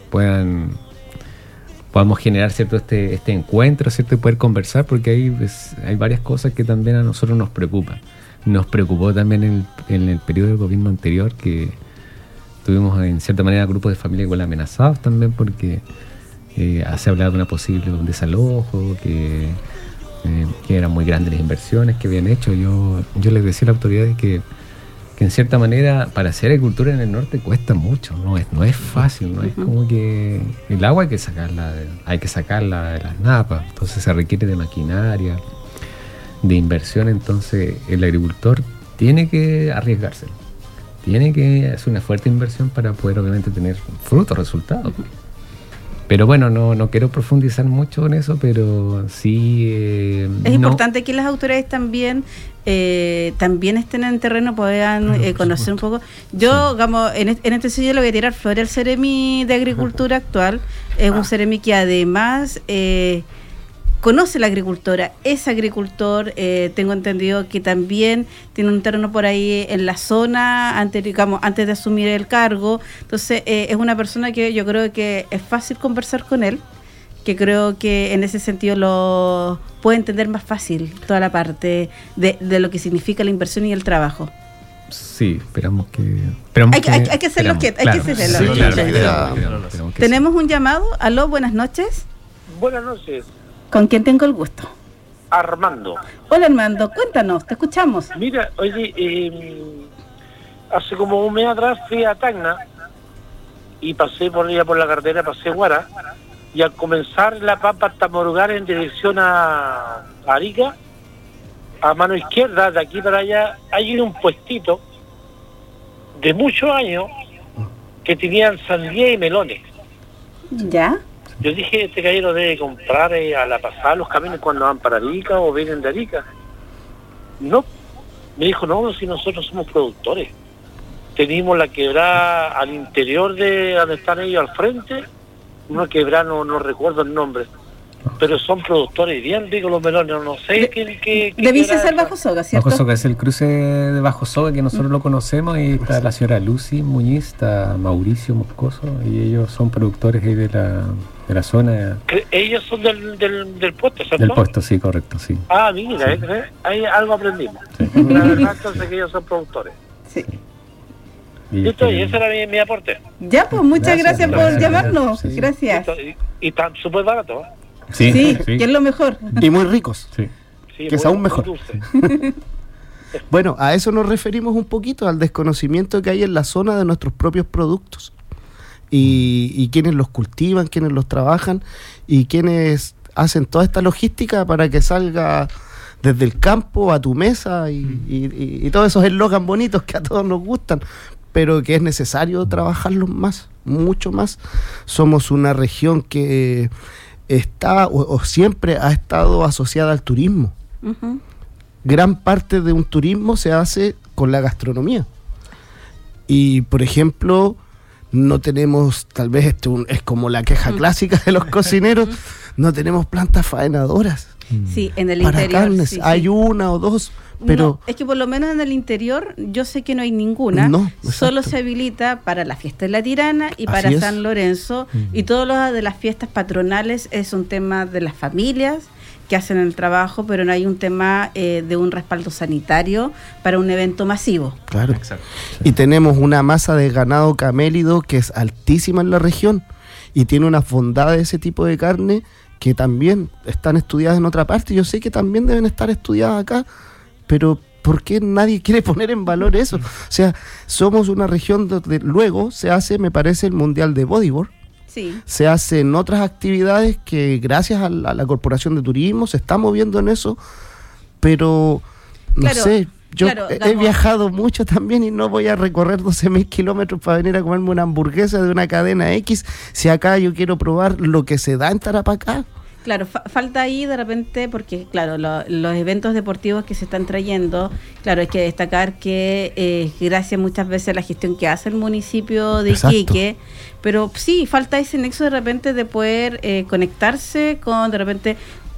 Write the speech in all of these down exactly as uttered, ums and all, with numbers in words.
puedan podamos generar, ¿cierto?, este, este encuentro, ¿cierto?, y poder conversar, porque hay, pues, hay varias cosas que también a nosotros nos preocupan. Nos preocupó también en el, en el periodo del gobierno anterior, que tuvimos en cierta manera grupos de familia igual amenazados también, porque eh, se hablaba de una posible desalojo, que, eh, que eran muy grandes las inversiones que habían hecho. Yo, yo les decía a la autoridad que, que en cierta manera para hacer agricultura en el norte cuesta mucho, no es, no es fácil, no es como que el agua hay que sacarla, de, hay que sacarla de las napas, entonces se requiere de maquinaria, de inversión. Entonces el agricultor tiene que arriesgarse, tiene que hacer una fuerte inversión para poder obviamente tener frutos, resultados. Pero bueno, no, no quiero profundizar mucho en eso, pero sí... Eh, es no. importante que las autoridades también eh, también estén en terreno, puedan claro, eh, conocer un poco. Yo, sí. digamos, en, en este sitio le voy a tirar flores al Ceremi de Agricultura actual. Es un Ceremi que además... Eh, conoce la agricultura, es agricultor, eh, tengo entendido que también tiene un terreno por ahí en la zona antes, digamos, antes de asumir el cargo. Entonces eh, es una persona que yo creo que es fácil conversar con él, que creo que en ese sentido lo puede entender más fácil toda la parte de, de lo que significa la inversión y el trabajo. Sí, esperamos que... Esperamos hay, que, hay, hay que hacerlo, que, hay claro. que hacerlo. Sí, claro, claro, claro, claro, claro. Tenemos un llamado. Aló, buenas noches. Buenas noches. ¿Con quién tengo el gusto? Armando. Hola Armando, cuéntanos, te escuchamos. Mira, oye, eh, hace como un mes atrás fui a Tacna y pasé por allá por la carretera, pasé Guara, y al comenzar la Pampa Tamorgar en dirección a Arica, a mano izquierda, de aquí para allá, hay un puestito de muchos años que tenían sandía y melones. ¿Ya? Yo dije, este caballero debe comprar eh, a la pasada los camiones cuando van para Arica o vienen de Arica. No, me dijo, no, si nosotros somos productores. Tenemos la quebrada al interior de donde están ellos al frente, una quebrada, no, no recuerdo el nombre, pero son productores bien ricos los melones, no sé de, qué... qué, qué debiste ser Bajo Soga, ¿cierto? Bajo Soga es el cruce de Bajo Soga que nosotros mm. lo conocemos, y está la señora Lucy Muñiz, está Mauricio Moscoso, y ellos son productores ahí de la... de la zona. Ellos son del, del, del puesto, ¿cierto? Del puesto, sí, correcto, sí. Ah, mira, sí. ¿eh? Ahí algo aprendimos. Sí. La verdad es que ellos son productores. Sí. Y listo, y ese era mi, mi aporte. Ya, pues muchas gracias, gracias por gracias, llamarnos. Sí. Gracias. Y, y están súper baratos. Sí, sí, sí, que es lo mejor. Y muy ricos. Sí. Sí, que es aún mejor. Bueno, a eso nos referimos un poquito, al desconocimiento que hay en la zona de nuestros propios productos. Y, y quienes los cultivan, quienes los trabajan y quienes hacen toda esta logística para que salga desde el campo a tu mesa y, mm. y, y, y todos esos eslogans bonitos que a todos nos gustan, pero que es necesario trabajarlos más, mucho más. Somos una región que está o, o siempre ha estado asociada al turismo. Uh-huh. Gran parte de un turismo se hace con la gastronomía. Y, por ejemplo... no tenemos, tal vez esto es como la queja clásica de los cocineros, no tenemos plantas faenadoras. Sí, en el para interior. carnes, sí, hay sí. una o dos, pero... No, es que por lo menos en el interior yo sé que no hay ninguna, no, solo se habilita para la fiesta de la Tirana y para Así San es. Lorenzo, uh-huh. y todo lo de las fiestas patronales es un tema de las familias que hacen el trabajo, pero no hay un tema eh, de un respaldo sanitario para un evento masivo. Claro. Exacto. Y tenemos una masa de ganado camélido que es altísima en la región y tiene unas bondades de ese tipo de carne que también están estudiadas en otra parte. Yo sé que también deben estar estudiadas acá, pero ¿por qué nadie quiere poner en valor eso? O sea, somos una región donde luego se hace, me parece, el Mundial de Bodyboard. Sí. Se hacen otras actividades que gracias a la, a la Corporación de Turismo se está moviendo en eso, pero no claro, sé, yo claro, he, he viajado mucho también y no voy a recorrer doce mil kilómetros para venir a comerme una hamburguesa de una cadena X, si acá yo quiero probar lo que se da en Tarapacá. Claro, fa- falta ahí de repente, porque claro, lo, los eventos deportivos que se están trayendo, claro, hay que destacar que eh, gracias muchas veces a la gestión que hace el municipio de Exacto. Iquique, pero sí, falta ese nexo de repente de poder eh, conectarse con, de repente,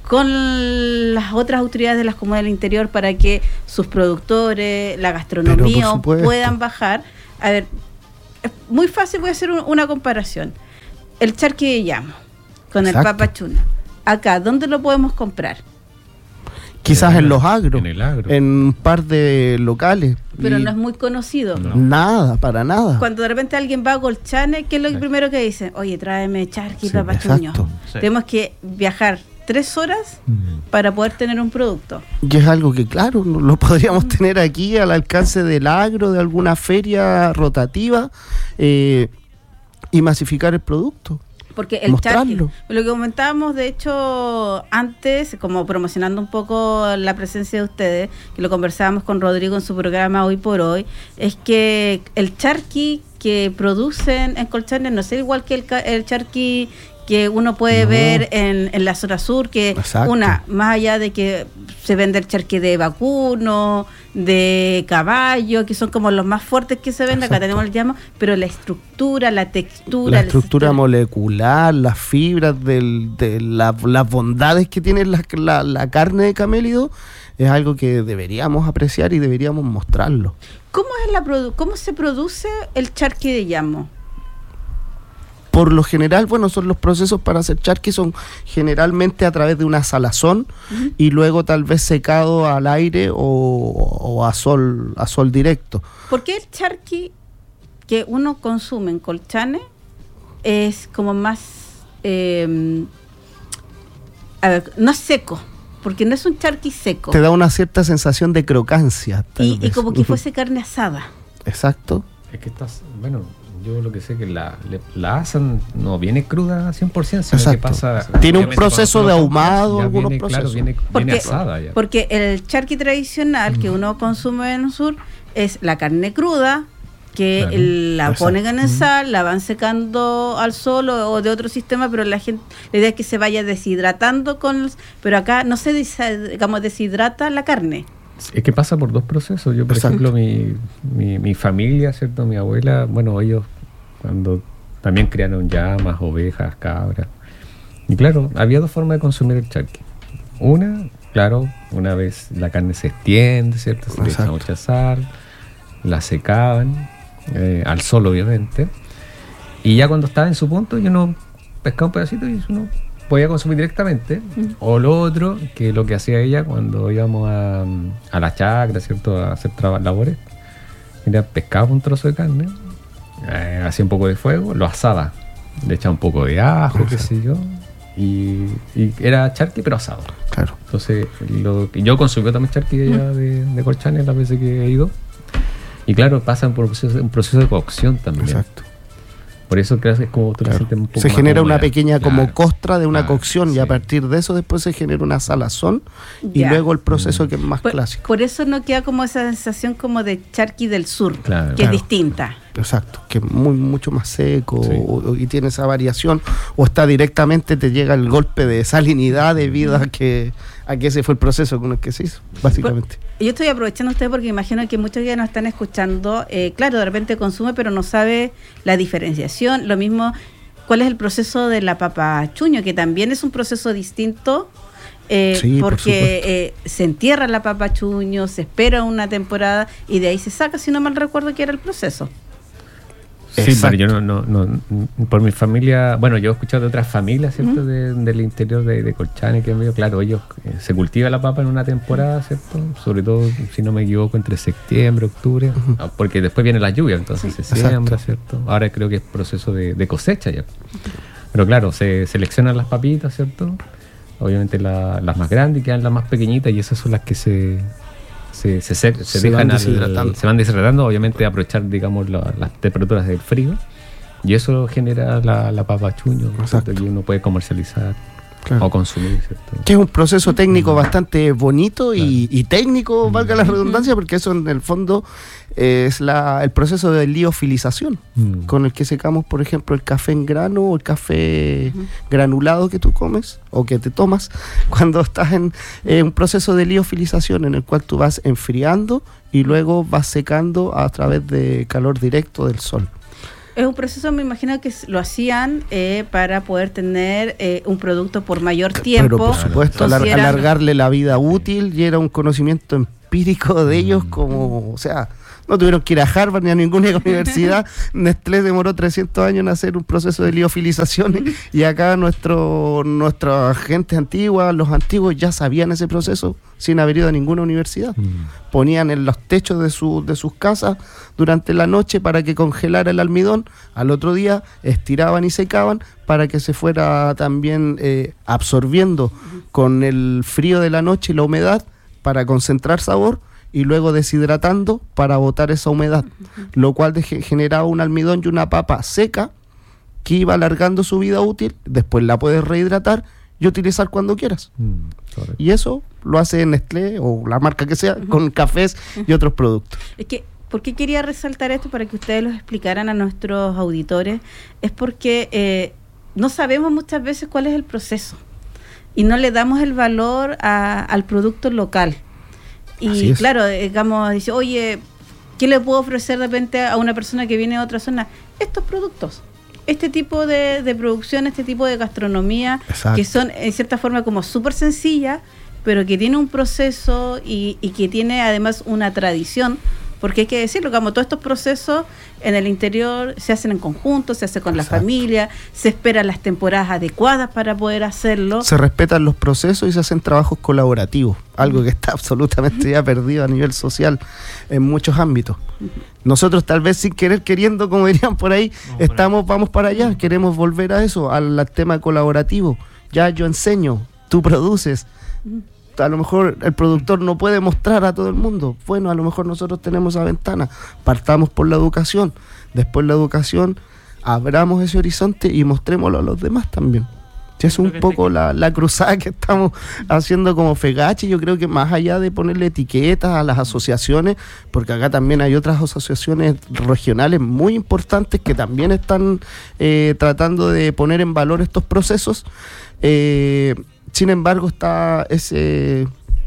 con las otras autoridades de las comunidades del interior para que sus productores, la gastronomía puedan bajar. A ver, es muy fácil, voy a hacer un, una comparación. el charqui de llamo, con Exacto. el papachuño. Acá, ¿dónde lo podemos comprar? Quizás en los agros, En el agro. en un par de locales. Pero y no es muy conocido. No. Nada, para nada. Cuando de repente alguien va a Colchane, ¿qué es lo Sí. primero que dice? Oye, tráeme charqui y Sí, papachuño. exacto. Sí. Tenemos que viajar tres horas Mm. para poder tener un producto. Y es algo que, claro, no- lo podríamos tener aquí al alcance del agro, de alguna feria rotativa, eh, y masificar el producto. Porque el charqui, Mostrarlo. lo que comentábamos de hecho antes, como promocionando un poco la presencia de ustedes, que lo conversábamos con Rodrigo en su programa Hoy por Hoy, es que el charqui que producen en Colchane no es igual que el, ca- el charqui que uno puede No. ver en, en la zona sur, que Exacto. una, más allá de que se vende el charqui de vacuno, de caballo, que son como los más fuertes que se venden, acá Exacto. tenemos el llamo, pero la estructura, la textura, La el estructura sistema- molecular, las fibras, del, de la- las bondades que tiene la, la- la carne de camélido, es algo que deberíamos apreciar y deberíamos mostrarlo. ¿Cómo es la produ- cómo se produce el charqui de llamo? Por lo general, bueno, son los procesos para hacer charqui son generalmente a través de una salazón y luego tal vez secado al aire o, o a sol a sol directo. ¿Por qué el charqui que uno consume en Colchane es como más eh, a ver, no es seco? Porque no es un charqui seco Te da una cierta sensación de crocancia. tal y, y vez. como que fuese carne asada. Exacto. Es que estás, bueno, yo lo que sé que la, le- la asan no viene cruda cien por ciento, sino Exacto. que pasa... Tiene un obviamente, proceso cuando de tú lo compras, ahumado, ya algunos viene, claro, procesos. viene, Porque- viene asada ya. Porque el charqui tradicional que uno consume en el sur es la carne cruda, que Claro. el- la Exacto. ponen en sal, la van secando al sol o, o de otro sistema, pero la gente, la idea es que se vaya deshidratando con, pero acá no se desa- digamos, deshidrata la carne. Es que pasa por dos procesos. Yo, por Exacto. ejemplo, mi, mi, mi familia, ¿cierto? Mi abuela, bueno, ellos cuando también criaron llamas, ovejas, cabras. Y claro, había dos formas de consumir el charqui. Una, claro, una vez la carne se extiende, ¿cierto? Se le echa Exacto. mucha sal, la secaban, eh, al sol obviamente. Y ya cuando estaba en su punto, yo no pescaba un pedacito y uno podía consumir directamente. O lo otro, que lo que hacía ella cuando íbamos a, a la chacra, ¿cierto? A hacer traba- labores, era pescaba un trozo de carne, eh, hacía un poco de fuego, lo asaba, le echaba un poco de ajo, qué sé yo, y, y era charqui pero asado. Claro. Entonces, lo, y yo consumí también charqui allá de, de Colchane las veces que he ido. Y claro, pasan por un proceso, un proceso de cocción también. Exacto. Por eso creo que es como tú la Claro. sientes un poco Se más genera una húmeda. pequeña como Claro. costra de una Ah, cocción y sí. a partir de eso después se genera una salazón y Ya. luego el proceso que es más Por, clásico. por eso no queda como esa sensación como de charqui del sur, Claro. que Claro. es distinta. Exacto, que es muy mucho más seco Sí. o- o- y tiene esa variación o está directamente te llega el golpe de salinidad debido a que a que ese fue el proceso con el que se hizo, básicamente. Yo estoy aprovechando a usted porque imagino que muchos que nos están escuchando, eh, claro, de repente consume, pero no sabe la diferenciación. Lo mismo, ¿cuál es el proceso de la papa chuño? Que también es un proceso distinto, eh, Sí, por porque eh, se entierra la papa chuño, se espera una temporada y de ahí se saca, si no mal recuerdo que era el proceso. Sí, Exacto. pero yo no, no, no, por mi familia, bueno, yo he escuchado de otras familias, ¿cierto? De- del interior de, de Colchane, que es medio claro, ellos eh, se cultiva la papa en una temporada, ¿cierto? Sobre todo, si no me equivoco, entre septiembre, octubre, ah, porque después viene la lluvia, entonces se Exacto. siembra, ¿cierto? Ahora creo que es proceso de, de cosecha ya. Pero claro, se seleccionan las papitas, ¿cierto? Obviamente la- las más grandes y quedan las más pequeñitas y esas son las que se... Se, se, se, se Se dejan van al- deshidratando. se van deshidratando, obviamente aprovechar, digamos, la- las temperaturas del frío y eso genera la, la papa chuño, ¿no? Exacto. Que uno puede comercializar Claro. o consumir, ¿cierto? Que es un proceso técnico bastante bonito y, y técnico, valga la redundancia, porque eso en el fondo es la, el proceso de liofilización, Mm. con el que secamos, por ejemplo, el café en grano o el café granulado que tú comes o que te tomas cuando estás en eh, un proceso de liofilización en el cual tú vas enfriando y luego vas secando a través de calor directo del sol. Es un proceso, me imagino que s- lo hacían eh, para poder tener eh, un producto por mayor tiempo. Pero por supuesto, alar- considerando- alargarle la vida útil y era un conocimiento empírico de ellos como, o sea, no tuvieron que ir a Harvard ni a ninguna universidad. Nestlé demoró trescientos años en hacer un proceso de liofilización y acá nuestro, nuestra gente antigua, los antiguos ya sabían ese proceso sin haber ido a ninguna universidad. Mm. Ponían en los techos de, su, de sus casas durante la noche para que congelara el almidón, al otro día estiraban y secaban para que se fuera también eh, absorbiendo con el frío de la noche y la humedad para concentrar sabor, y luego deshidratando para botar esa humedad, uh-huh. lo cual de- generaba un almidón y una papa seca que iba alargando su vida útil. Después la puedes rehidratar y utilizar cuando quieras. Mm, y eso lo hace Nestlé o la marca que sea, uh-huh. con cafés y otros productos. Es que, ¿por qué quería resaltar esto? Para que ustedes los explicaran a nuestros auditores. Es porque eh, no sabemos muchas veces cuál es el proceso y no le damos el valor a, al producto local. Y claro, digamos, dice, oye, ¿qué le puedo ofrecer de repente a una persona que viene de otra zona? Estos productos, este tipo de, de producción, este tipo de gastronomía, exacto. que son en cierta forma como súper sencillas, pero que tiene un proceso y, y que tiene además una tradición, porque hay que decirlo, como todos estos procesos en el interior se hacen en conjunto, se hace con exacto. la familia, se esperan las temporadas adecuadas para poder hacerlo. Se respetan los procesos y se hacen trabajos colaborativos, algo que está absolutamente ya perdido a nivel social en muchos ámbitos. Nosotros tal vez sin querer, queriendo, como dirían por ahí, vamos estamos, vamos para allá, queremos volver a eso, al tema colaborativo. Ya yo enseño, tú produces. A lo mejor el productor no puede mostrar a todo el mundo. Bueno, a lo mejor nosotros tenemos esa ventana. Partamos por la educación. Después la educación, abramos ese horizonte y mostrémoslo a los demás también. Si es un poco la, la cruzada que estamos haciendo como Fegachi. Yo creo que más allá de ponerle etiquetas a las asociaciones, porque acá también hay otras asociaciones regionales muy importantes que también están eh, tratando de poner en valor estos procesos. Eh... Sin embargo, está ese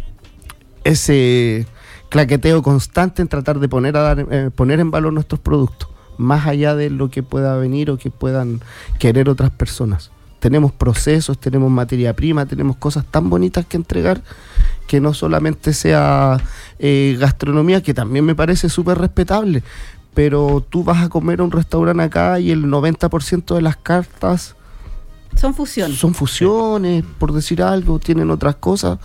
ese claqueteo constante en tratar de poner a dar, eh, poner en valor nuestros productos, más allá de lo que pueda venir o que puedan querer otras personas. Tenemos procesos, tenemos materia prima, tenemos cosas tan bonitas que entregar, que no solamente sea eh, gastronomía, que también me parece súper respetable, pero tú vas a comer a un restaurante acá y el noventa por ciento de las cartas Son fusiones. Son fusiones, por decir algo, tienen otras cosas,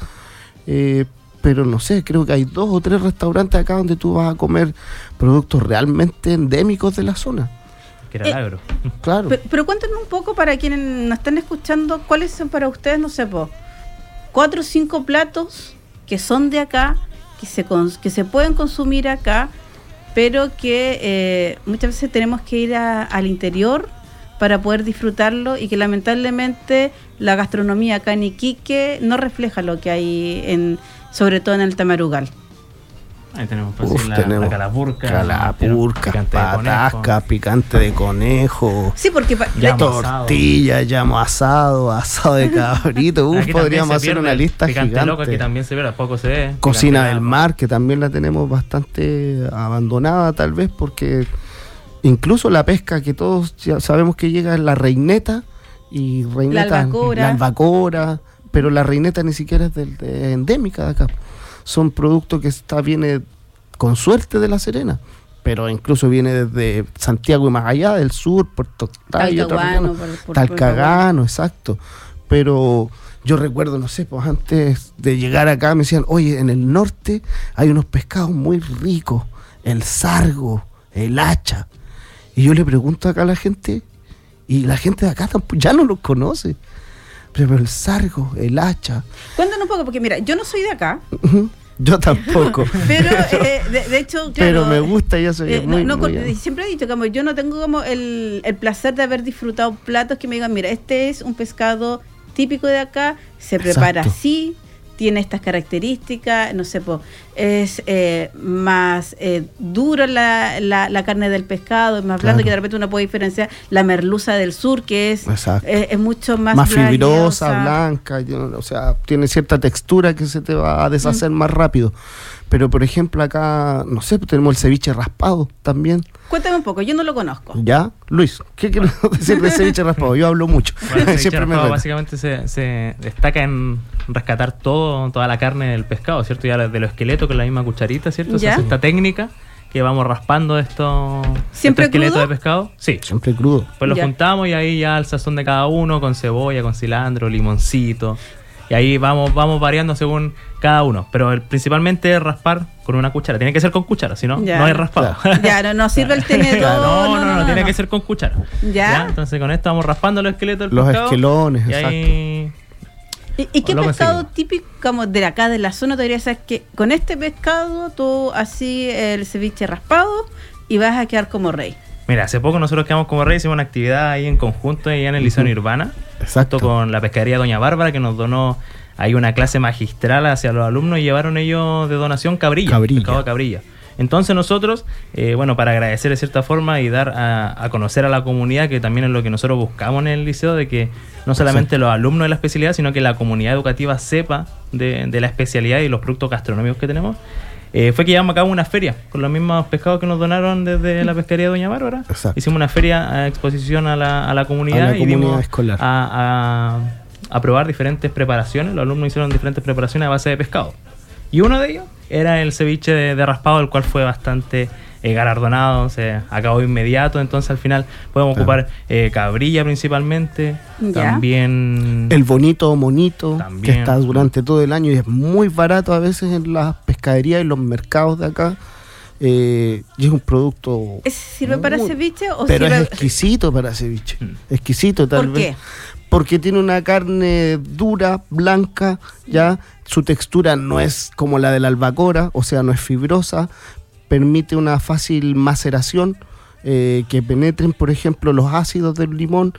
eh, pero no sé, creo que hay dos o tres restaurantes acá donde tú vas a comer productos realmente endémicos de la zona. Que era el agro. Eh, claro. Pero, pero cuéntenme un poco, para quienes nos están escuchando, ¿cuáles son para ustedes, no sé, po, cuatro o cinco platos que son de acá, que se, cons- que se pueden consumir acá, pero que eh, muchas veces tenemos que ir a, al interior para poder disfrutarlo, y que lamentablemente la gastronomía acá en Iquique no refleja lo que hay en, sobre todo en el Tamarugal? Ahí tenemos, pues, Uf, la, tenemos la calapurca, calapurca, picante patasca, de picante de conejo, sí, porque pa- tortilla, llamo asado, asado de cabrito. Uf, podríamos hacer una lista picante gigante. Loco, que también se ve, a poco se ve. Cocina del mar, que también la tenemos bastante abandonada, tal vez, porque incluso la pesca que todos ya sabemos que llega es la reineta y reineta, la albacora, la albacora, pero la reineta ni siquiera es de, de endémica de acá. Son productos que está viene con suerte de La Serena, pero incluso viene desde Santiago y más allá, del sur, Puerto Talcahuano, Talcahuano, exacto. Pero yo recuerdo, no sé, pues antes de llegar acá me decían, oye, en el norte hay unos pescados muy ricos, el sargo, el hacha. Y yo le pregunto acá a la gente, y la gente de acá tampoco, ya no los conoce. Pero el sargo, el hacha. Cuéntanos un poco, porque mira, yo no soy de acá. Yo tampoco. Pero, eh, de, de hecho, claro. Pero me gusta, yo soy eh, muy, no, no, muy siempre he dicho, como yo no tengo como el, el placer de haber disfrutado platos que me digan, mira, este es un pescado típico de acá, se prepara Exacto. así, tiene estas características, no sé, po, es eh, más eh, dura la, la, la carne del pescado, es más blanda, Claro. que de repente uno puede diferenciar la merluza del sur, que es, eh, es mucho más, más fibrosa, blanca, blanca, y, o sea, tiene cierta textura que se te va a deshacer mm. más rápido. Pero, por ejemplo, acá, no sé, tenemos el ceviche raspado también. Cuéntame un poco, yo no lo conozco. ¿Ya? Luis, ¿qué quiero decir de ceviche raspado? Yo hablo mucho. Bueno, el ceviche Siempre raspado me básicamente se, se destaca en rescatar todo, toda la carne del pescado, ¿cierto? Ya de los esqueletos con la misma cucharita, ¿cierto? Se ¿Ya? hace esta técnica que vamos raspando estos, ¿Siempre estos esqueletos crudo? de pescado. Sí. Siempre crudo. Pues lo Ya. juntamos y ahí ya al sazón de cada uno, con cebolla, con cilantro, limoncito. Y ahí vamos, vamos variando según cada uno. Pero el, principalmente es raspar con una cuchara. Tiene que ser con cuchara, si no, Ya. no hay raspado. Ya, no, no sirve el tenedor. no, no, no, tiene que ser con cuchara. Ya. Entonces con esto vamos raspando los esqueletos del Los pescado. esquelones, Y ahí ¿Y, y qué Lo pescado conseguimos. típico como de acá, de la zona, te diría, sabes que con este pescado tú así el ceviche raspado y vas a quedar como rey? Mira, hace poco nosotros quedamos como rey, hicimos una actividad ahí en conjunto allá en el Liceo Nirvana, Exacto. junto con la pescadería Doña Bárbara, que nos donó ahí una clase magistral hacia los alumnos y llevaron ellos de donación cabrilla, Cabrilla. pescado de cabrilla. Entonces nosotros, eh, bueno, para agradecer de cierta forma y dar a, a conocer a la comunidad, que también es lo que nosotros buscamos en el liceo, de que no solamente los alumnos de la especialidad, sino que la comunidad educativa sepa de, de la especialidad y los productos gastronómicos que tenemos, eh, fue que llevamos a cabo una feria con los mismos pescados que nos donaron desde la pescadería Doña Bárbara. Exacto. Hicimos una feria a exposición a la, a la comunidad, A la y comunidad dimos escolar. A, a, a probar diferentes preparaciones. Los alumnos hicieron diferentes preparaciones a base de pescado. Y uno de ellos era el ceviche de, de raspado, el cual fue bastante eh, galardonado, se acabó inmediato. Entonces al final podemos Claro. ocupar eh, cabrilla principalmente, Ya. también El bonito o monito, También. que está durante todo el año y es muy barato a veces en las pescaderías y los mercados de acá. Eh, y es un producto... ¿Ese sirve para muy- ceviche o Pero sirve? es exquisito para ceviche. Mm. Exquisito tal ¿Por vez. qué? Porque tiene una carne dura, blanca, ya. Su textura no es como la de la albacora, o sea, no es fibrosa. Permite una fácil maceración, eh, que penetren, por ejemplo, los ácidos del limón.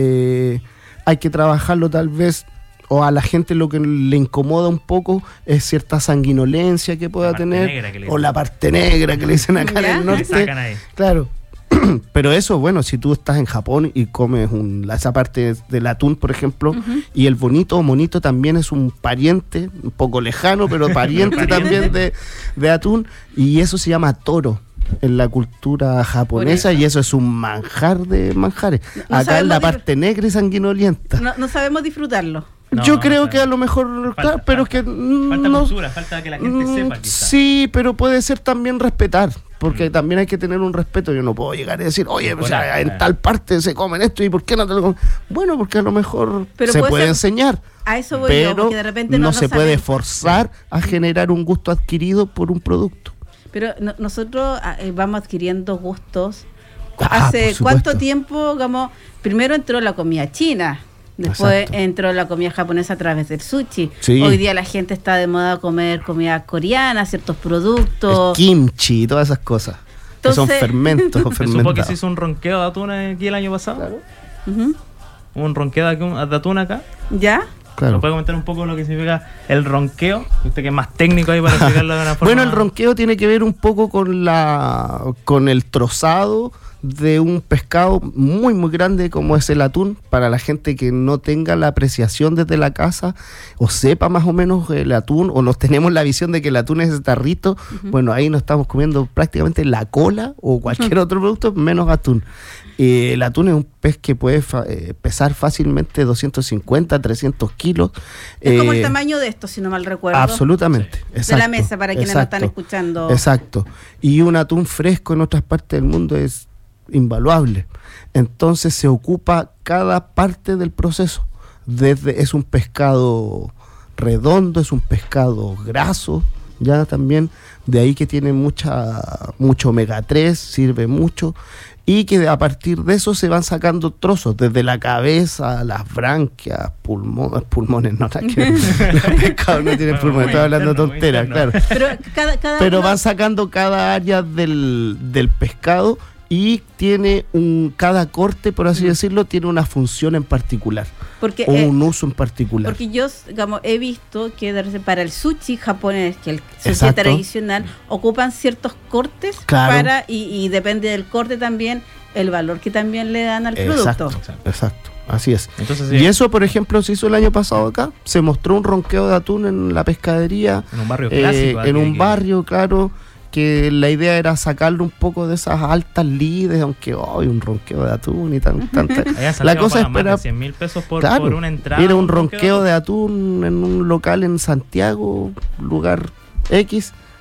Eh, hay que trabajarlo tal vez, o a la gente lo que le incomoda un poco es cierta sanguinolencia que pueda parte tener, negra que le o dicen. la parte negra que le dicen acá Ya. en el le norte. sacan ahí. Claro. Pero eso, bueno, si tú estás en Japón y comes un, la- esa parte del atún, por ejemplo, y el bonito o monito también es un pariente, un poco lejano, pero pariente, Pariente. también de, de atún, y eso se llama toro en la cultura japonesa, eso. y eso es un manjar de manjares. No Acá en la sabemos de- parte negra y sanguinolienta. No, no sabemos disfrutarlo. No, Yo creo no que a lo mejor, Falta- claro, pero falta- es que mm, Falta no, cultura, falta que la gente Mm, sepa quizás. Sí, pero puede ser también respetar, porque Mm. también hay que tener un respeto. Yo no puedo llegar y decir, oye, o sea, Claro, en claro. tal parte se comen esto y ¿por qué no te lo comen? Bueno, porque a lo mejor Pero se puede puede ser- enseñar, A eso voy yo, pero porque de repente no, no, se no puede sabemos. forzar a generar un gusto adquirido por un producto. Pero no- nosotros ah, eh, vamos adquiriendo gustos. Ah, ¿Hace por cuánto supuesto. tiempo, digamos, primero entró la comida china? Después Exacto. entró la comida japonesa a través del sushi. Sí. Hoy día la gente está de moda comer comida coreana, ciertos productos. El kimchi y todas esas cosas. que son Entonces- fermentos Se supo que fermentados. se hizo un ronqueo de atún aquí el año pasado. Ujú. Un ronqueo de atún- de atún acá. ¿Ya? Claro. ¿Nos puede comentar un poco lo que significa el ronqueo? Usted que es más técnico ahí para explicarlo de una forma. Bueno, el ronqueo tiene que ver un poco con la con el trozado de un pescado muy muy grande como es el atún. Para la gente que no tenga la apreciación desde la casa o sepa más o menos el atún, o nos tenemos la visión de que el atún es tarrito, bueno, ahí nos estamos comiendo prácticamente la cola o cualquier otro producto menos atún. Eh, el atún es un pez que puede fa- eh, pesar fácilmente doscientos cincuenta, trescientos kilos. Es como el Eh, tamaño de esto, si no mal recuerdo. Absolutamente. De Exacto, la mesa, para quienes no están exacto, escuchando. Exacto. Y un atún fresco en otras partes del mundo es invaluable. Entonces se ocupa cada parte del proceso. Desde, es un pescado redondo, es un pescado graso, ya también. De ahí que tiene mucha, mucho omega tres, sirve mucho. Y que a partir de eso se van sacando trozos, desde la cabeza, las branquias, pulmones, pulmones, no, nada que ver. Los pescados no tienen Bueno, pulmones, muy estoy hablando interno, muy tonteras, interno. claro. Pero cada, cada Pero uno- van sacando cada área del, del pescado y tiene un, cada corte, por así decirlo, tiene una función en particular, porque, o eh, un uso en particular. Porque yo, digamos, he visto que de repente para el sushi japonés, que el sushi Exacto. tradicional, ocupan ciertos cortes Claro. para y, y depende del corte también el valor que también le dan al Exacto, producto. exacto, así es. Entonces, sí, Y eso, por ejemplo, se hizo el año pasado acá, se mostró un ronqueo de atún en la pescadería, en un barrio eh, clásico. en aquí, un que- barrio, claro, que la idea era sacarle un poco de esas altas lides, aunque hoy un ronqueo de atún y tan, tanta. Allá en Santiago La cosa es pagan más de esperar. cien mil pesos por, Claro, por una entrada. era un un ronqueo de atún en un local en Santiago, lugar X,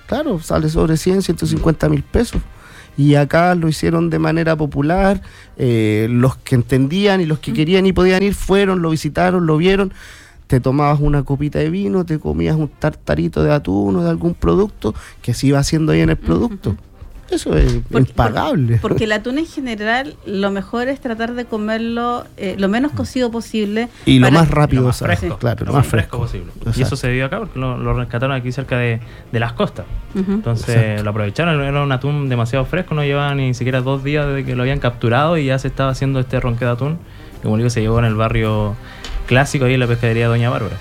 claro, sale sobre cien, ciento cincuenta mil pesos. Y acá lo hicieron de manera popular, eh, los que entendían y los que querían y podían ir fueron, lo visitaron, lo vieron, te tomabas una copita de vino, te comías un tartarito de atún o de algún producto que se iba haciendo ahí en el producto. Uh-huh. Eso es porque, impagable. Porque el atún en general, lo mejor es tratar de comerlo eh, lo menos cocido posible. Y lo más rápido, lo más fresco, sí, claro, lo, lo más fresco, fresco posible. Exacto. Y eso se dio acá porque lo, lo rescataron aquí cerca de, de las costas. Uh-huh. Entonces Exacto. lo aprovecharon, era un atún demasiado fresco, no llevaba ni siquiera dos días desde que lo habían capturado y ya se estaba haciendo este ronque de atún. Y como digo, se llevó en el barrio clásico ahí en la pescadería Doña Bárbara.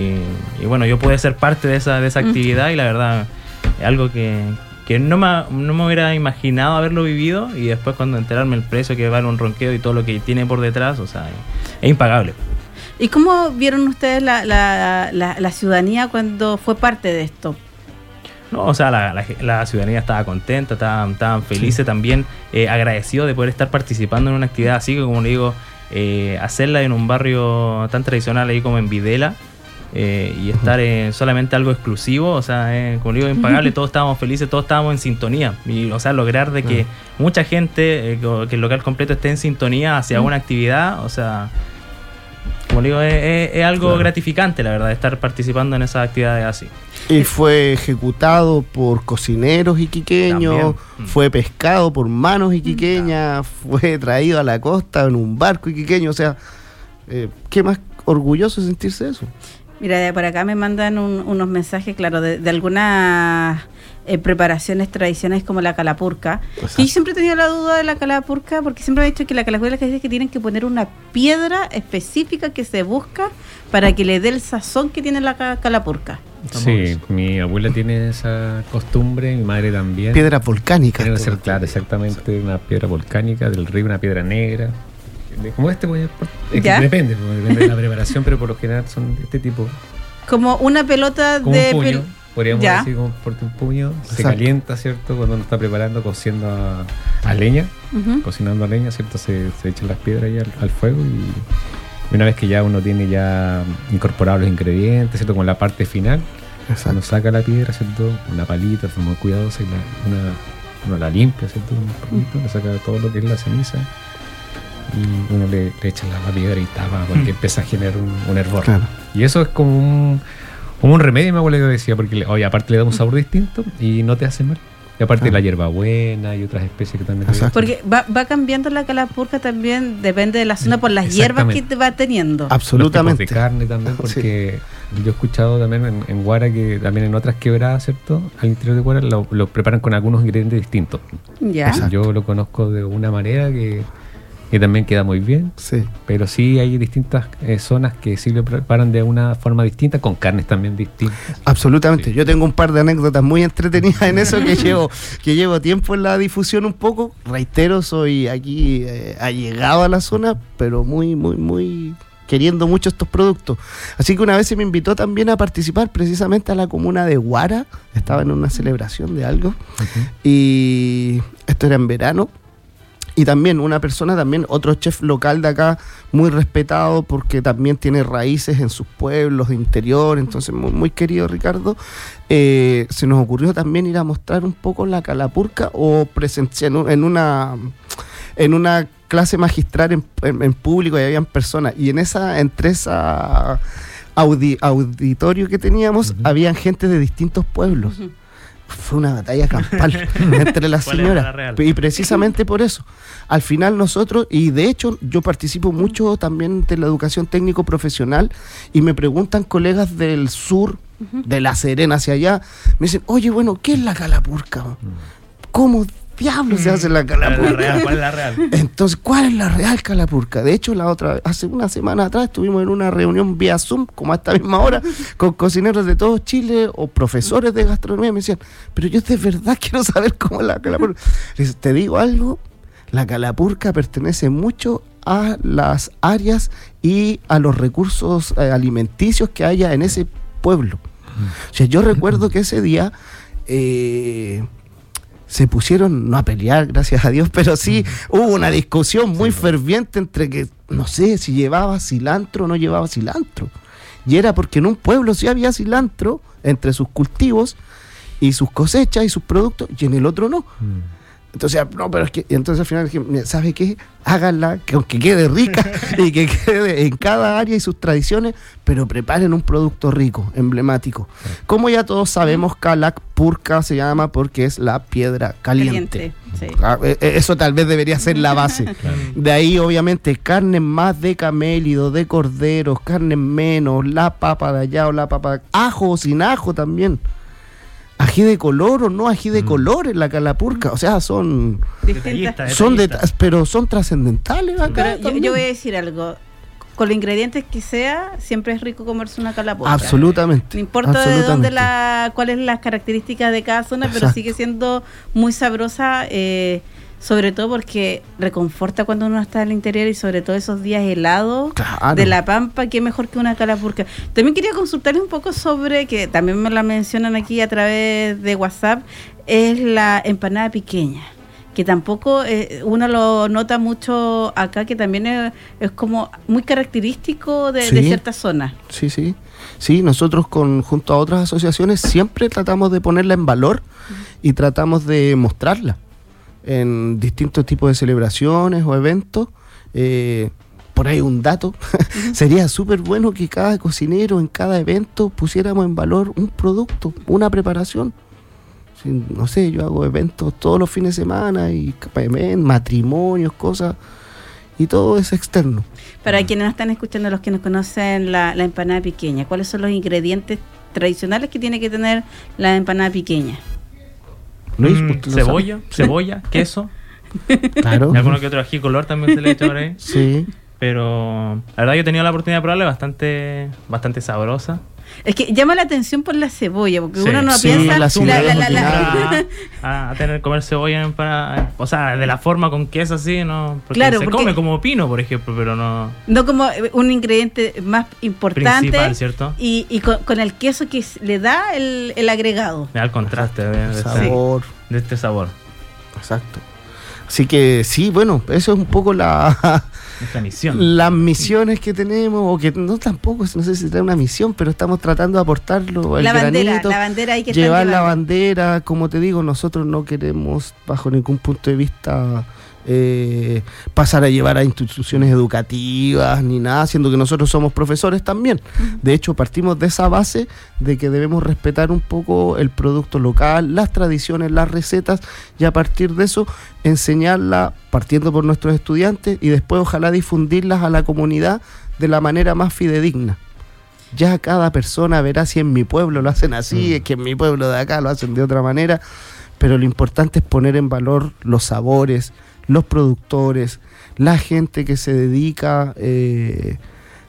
Y, y bueno, yo pude ser parte de esa, de esa actividad uh-huh. y la verdad es algo que... que no me, no me hubiera imaginado haberlo vivido y después cuando enterarme el precio que vale un ronqueo y todo lo que tiene por detrás, o sea, es impagable. ¿Y cómo vieron ustedes la, la, la, la ciudadanía cuando fue parte de esto? No, o sea, la, la, la ciudadanía estaba contenta, estaban, estaban felices, sí. también eh, agradecidos de poder estar participando en una actividad así, que como le digo, eh, hacerla en un barrio tan tradicional ahí como en Videla, Eh, y estar eh, solamente algo exclusivo, o sea, eh, como digo, impagable, todos estábamos felices, todos estábamos en sintonía, y o sea, lograr de que uh-huh. mucha gente, eh, que el local completo esté en sintonía hacia uh-huh. una actividad, o sea, como digo, es, es, es algo claro. gratificante, la verdad, estar participando en esas actividades así. Y fue ejecutado por cocineros iquiqueños, También. fue pescado por manos iquiqueñas, uh-huh. fue traído a la costa en un barco iquiqueño, o sea, eh, ¿qué más orgulloso sentirse de eso? Mira, por acá me mandan un, unos mensajes, claro, de, de algunas eh, preparaciones tradicionales como la calapurca. Exacto. Y yo siempre he tenido la duda de la calapurca porque siempre me he dicho que la calapurca es que tienen que poner una piedra específica que se busca para que le dé el sazón que tiene la calapurca. Sí, mi abuela tiene esa costumbre, mi madre también. Piedra volcánica. Tiene que ser, claro, exactamente, una piedra volcánica del río, una piedra negra. Como este, pues, es que depende, depende de la preparación, pero por lo general son este tipo. Como una pelota como de... un puño, pel- podríamos ya. decir, como porte un puño, Exacto. se calienta, ¿cierto? Cuando uno está preparando, cociendo a, a leña, uh-huh. cocinando a leña, ¿cierto? Se, se echan las piedras ahí al, al fuego y una vez que ya uno tiene ya incorporados los ingredientes, ¿cierto? Con la parte final, Exacto. uno saca la piedra, ¿cierto? Una palita, de muy cuidadosa y la, una, uno la limpia, ¿cierto? Un poquito, uh-huh. le saca todo lo que es la ceniza. Y uno le, le echa la, la piedra y tapa porque mm. empieza a generar un, un hervor. Claro. Y eso es como un, como un remedio, mi abuelo decía, porque oye, aparte le da un sabor distinto y no te hace mal. Y aparte ah. la hierbabuena y otras especies que también... Porque va, va cambiando la calapurca también, depende de la zona, por las hierbas que te va teniendo. Absolutamente. Los tipos de carne también, porque sí. yo he escuchado también en, en Guara que también en otras quebradas, ¿cierto? Al interior de Guara lo, lo preparan con algunos ingredientes distintos. Ya. Yo lo conozco de una manera que... que también queda muy bien, sí. pero sí hay distintas eh, zonas que sí lo preparan de una forma distinta, con carnes también distintas. Absolutamente, sí. Yo tengo un par de anécdotas muy entretenidas en eso que llevo que llevo tiempo en la difusión un poco, reitero, soy aquí eh, allegado a la zona, pero muy, muy, muy queriendo mucho estos productos. Así que una vez se me invitó también a participar precisamente a la comuna de Guara, estaba en una celebración de algo, uh-huh. y esto era en verano. Y también una persona, también otro chef local de acá, muy respetado porque también tiene raíces en sus pueblos de interior, entonces muy, muy querido Ricardo, eh, se nos ocurrió también ir a mostrar un poco la calapurca o presenciar en una, en una clase magistral en, en, en público y habían personas. Y en esa, entre esa audi, auditorio que teníamos, uh-huh. habían gente de distintos pueblos. Uh-huh. Fue una batalla campal entre las señoras y precisamente por eso al final nosotros, y de hecho yo participo mucho también de la educación técnico profesional y me preguntan colegas del sur, uh-huh. de La Serena hacia allá, me dicen, oye, bueno, ¿qué es la calapurca? ¿Cómo diablos se hace la calapurca? ¿Cuál es la real? Entonces, ¿cuál es la real calapurca? De hecho, la otra, hace una semana atrás estuvimos en una reunión vía Zoom, como a esta misma hora, con cocineros de todo Chile o profesores de gastronomía. Me decían, pero yo de verdad quiero saber cómo es la calapurca. Les, te digo algo, la calapurca pertenece mucho a las áreas y a los recursos eh, alimenticios que haya en ese pueblo. O sea, yo recuerdo que ese día... Eh, se pusieron, no a pelear, gracias a Dios, pero sí hubo una discusión muy sí, ferviente entre que, no sé, si llevaba cilantro o no llevaba cilantro. Y era porque en un pueblo sí había cilantro entre sus cultivos y sus cosechas y sus productos, y en el otro no. Mm. Entonces, no, pero es que, y entonces al final dije, mira, ¿sabe qué? Háganla, que aunque quede rica y que quede en cada área y sus tradiciones, pero preparen un producto rico, emblemático. Como ya todos sabemos, Calac Purca se llama porque es la piedra caliente. Caliente, sí. Ah, eh, Eso tal vez debería ser la base. Claro. De ahí, obviamente, carnes más de camélido, de corderos, carnes menos, la papa de allá o la papa, ajo o sin ajo también. Ají de color o no ají de Mm. color en la calapurca, o sea, son Distintas. son detallista. det- pero son trascendentales acá. Pero yo, también. yo voy a decir algo. Con los ingredientes que sea, siempre es rico comerse una calapurca. Absolutamente. No importa de absolutamente. dónde la, cuáles las características de cada zona, pero Exacto. sigue siendo muy sabrosa, eh, sobre todo porque reconforta cuando uno está en el interior y sobre todo esos días helados Claro. de la Pampa, qué mejor que una calapurca. También quería consultarles un poco sobre, que también me la mencionan aquí a través de WhatsApp, es la empanada pequeña, que tampoco eh, uno lo nota mucho acá, que también es, es como muy característico de, de Sí. ciertas zonas. Sí, sí. Sí, nosotros con, junto a otras asociaciones siempre tratamos de ponerla en valor y tratamos de mostrarla en distintos tipos de celebraciones o eventos. Eh, por ahí un dato, sería súper bueno que cada cocinero en cada evento pusiéramos en valor un producto, una preparación. Si, no sé, yo hago eventos todos los fines de semana y eventos, matrimonios, cosas, y todo es externo. Para quienes nos están escuchando, los que nos conocen la, la empanada pequeña, ¿cuáles son los ingredientes tradicionales que tiene que tener la empanada pequeña? Luis, Mm, ¿usted lo cebolla, sabe? cebolla, queso. Claro. Y alguno que otro ají color también se le echa por ahí. Sí. Pero la verdad yo he tenido la oportunidad de probarla, bastante, bastante sabrosa. Es que llama la atención por la cebolla, porque Sí. uno no Sí, piensa... la la- la- la- la- cebolla a, a tener comer cebolla en empanada, o sea, de la forma con queso así, ¿no? Porque Claro, se porque- come como pino, por ejemplo, pero no no como un ingrediente más importante principal, ¿cierto? y, y con, con el queso que s- le da el, el agregado. Me da el contraste de, de este, Sabor. de este sabor, Exacto. Así que sí, bueno, eso es un poco la esta misión. las misiones que tenemos, o que no tampoco, no sé si trae una misión, pero estamos tratando de aportarlo, el La bandera, granito, la bandera ahí que están llevar la llevando. bandera, como te digo, nosotros no queremos bajo ningún punto de vista eh, pasar a llevar a instituciones educativas ni nada, siendo que nosotros somos profesores también. De hecho, partimos de esa base de que debemos respetar un poco el producto local, las tradiciones, las recetas, y a partir de eso enseñarla partiendo por nuestros estudiantes y después ojalá difundirlas a la comunidad de la manera más fidedigna. Ya cada persona verá si en mi pueblo lo hacen así, Mm. es que en mi pueblo de acá lo hacen de otra manera, pero lo importante es poner en valor los sabores, los productores, la gente que se dedica eh,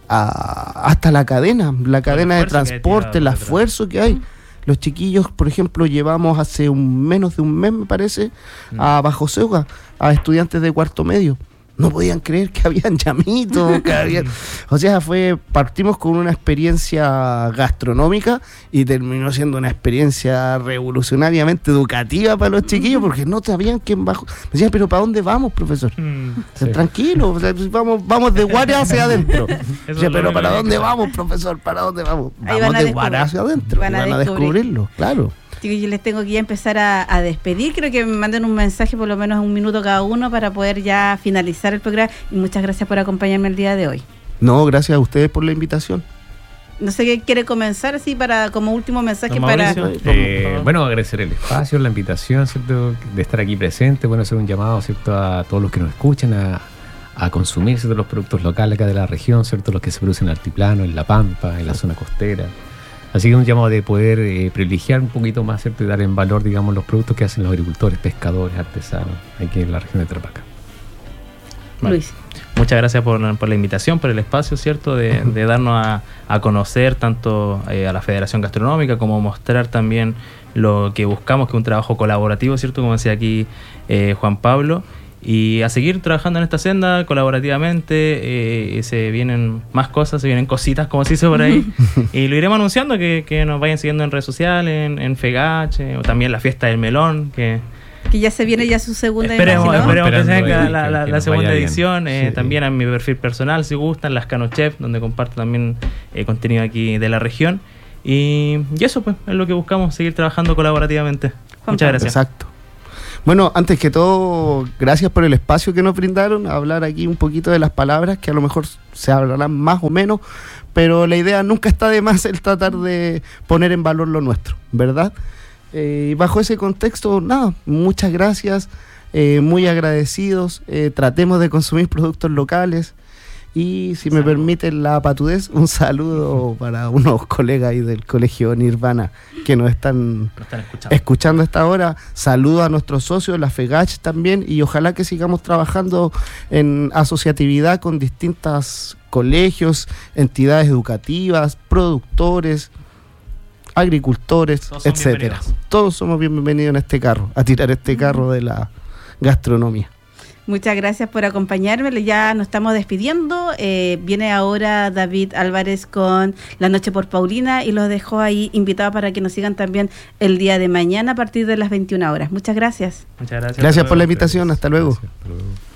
a, hasta la cadena, la cadena de esfuerzo que hay transporte, el tirado detrás. esfuerzo que hay. Los chiquillos, por ejemplo, llevamos hace un menos de un mes, me parece, Mm. a Bajo Ceuga, a estudiantes de cuarto medio. No podían creer que habían llamitos, que habían... O sea, fue partimos con una experiencia gastronómica y terminó siendo una experiencia revolucionariamente educativa para los chiquillos, porque no sabían que en Bajo... Me decían, pero ¿para dónde vamos, profesor? Mm, O sea, Sí. tranquilo, o sea, vamos, vamos de Guara hacia adentro. Eso O es sea, lo pero que ¿para me dónde dijo. vamos, profesor? ¿Para dónde vamos? Ahí Vamos van a de descubrir. Guara hacia adentro. Van a Van a descubrir. descubrirlo, claro. Así que yo les tengo que ya empezar a, a despedir. Creo que me manden un mensaje, por lo menos un minuto cada uno, para poder ya finalizar el programa. Y muchas gracias por acompañarme el día de hoy. No, gracias a ustedes por la invitación. No sé qué quiere comenzar así para como último mensaje Don para... Mauricio. Eh, bueno, agradecer el espacio, la invitación, ¿cierto? De estar aquí presente, bueno, hacer un llamado, ¿cierto? A todos los que nos escuchan a, a consumir, ¿cierto? Los productos locales acá de la región, ¿cierto? Los que se producen en el altiplano, en la Pampa, en la zona costera. Así que un llamado de poder eh, privilegiar un poquito más, ¿cierto? Y dar en valor, digamos, los productos que hacen los agricultores, pescadores, artesanos, aquí en la región de Tarapacá. Bueno, Luis. muchas gracias por, por la invitación, por el espacio, ¿cierto? De, de darnos a, a conocer tanto eh, a la Federación Gastronómica como mostrar también lo que buscamos, que es un trabajo colaborativo, ¿cierto? Como decía aquí eh, Juan Pablo. Y a seguir trabajando en esta senda colaborativamente, eh, y se vienen más cosas, se vienen cositas, como se dice por ahí. Y lo iremos anunciando, que, que nos vayan siguiendo en redes sociales, en, en Fegache, o también la fiesta del melón, que Que ya se viene ya su segunda esperemos, imagino. esperemos que Esperando sea ahí la, que- la- que la nos segunda vaya bien. edición. eh, Sí. También a mi perfil personal, si gustan, las Cano Chef, donde comparto también eh, contenido aquí de la región. Y, y eso pues es lo que buscamos, seguir trabajando colaborativamente. Juan Muchas Pablo. gracias. Exacto. Bueno, antes que todo, gracias por el espacio que nos brindaron, a hablar aquí un poquito de las palabras, que a lo mejor se hablarán más o menos, pero la idea nunca está de más el tratar de poner en valor lo nuestro, ¿verdad? Eh, y bajo ese contexto, nada, muchas gracias, eh, muy agradecidos, eh, tratemos de consumir productos locales. Y si me permiten la patudez, un saludo para unos colegas ahí del Colegio Nirvana que nos están, Lo están escuchando. escuchando a esta hora. Saludo a nuestros socios, la FEGACH también, y ojalá que sigamos trabajando en asociatividad con distintos colegios, entidades educativas, productores, agricultores, Todos son etcétera. bienvenidos. Todos somos bienvenidos en este carro, a tirar este carro de la gastronomía. Muchas gracias por acompañarme. Ya nos estamos despidiendo. Eh, viene ahora David Álvarez con La Noche por Paulina y los dejo ahí invitados para que nos sigan también el día de mañana a partir de las veintiuna horas. Muchas gracias. Muchas gracias. Gracias Hasta por la luego. invitación, hasta luego. Gracias, hasta luego.